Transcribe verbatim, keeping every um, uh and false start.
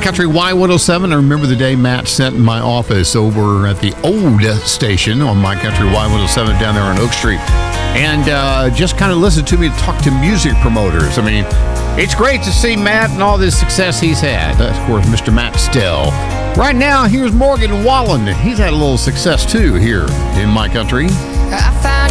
Country Y one oh seven. I remember the day Matt sent in my office over at the old station on My Country Y one oh seven down there on Oak Street. And uh, just kind of listened to me talk to music promoters. I mean, it's great to see Matt and all this success he's had. That's, of course, Mister Matt Stell. Right now, here's Morgan Wallen. He's had a little success, too, here in My Country. I found